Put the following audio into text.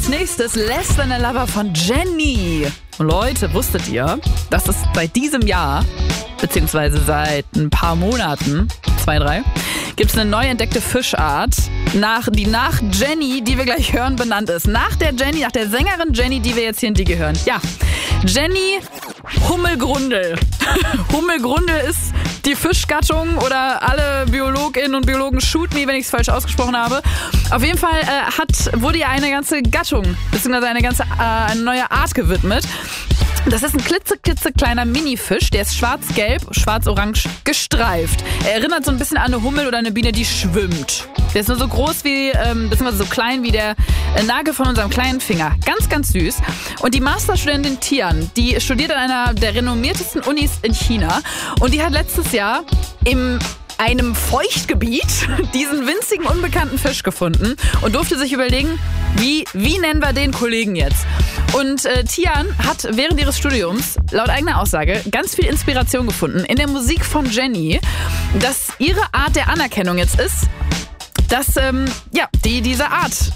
als nächstes Less Than a Lover von Jenny. Und Leute, wusstet ihr, dass es seit diesem Jahr, beziehungsweise seit ein paar Monaten, 2, 3, gibt es eine neu entdeckte Fischart, die nach Jenny, die wir gleich hören, benannt ist. Nach der Sängerin Jenny, die wir jetzt hier in Digi hören. Ja, Jenny Hummelgrundel. Hummelgrundel ist die Fischgattung oder alle Biologinnen und Biologen shoot me, wenn ich es falsch ausgesprochen habe. Auf jeden Fall wurde ihr eine ganze Gattung, beziehungsweise eine neue Art gewidmet. Das ist ein klitzekleiner Mini-Fisch, der ist schwarz-gelb, schwarz-orange gestreift. Er erinnert so ein bisschen an eine Hummel oder eine Biene, die schwimmt. Der ist nur so groß wie, beziehungsweise so klein wie der Nagel von unserem kleinen Finger. Ganz, ganz süß. Und die Masterstudentin Tian, die studiert an einer der renommiertesten Unis in China. Und die hat letztes Jahr in einem Feuchtgebiet diesen winzigen, unbekannten Fisch gefunden und durfte sich überlegen, wie nennen wir den Kollegen jetzt? Und Tian hat während ihres Studiums, laut eigener Aussage, ganz viel Inspiration gefunden in der Musik von Jenny, dass ihre Art der Anerkennung jetzt ist, dass diese Art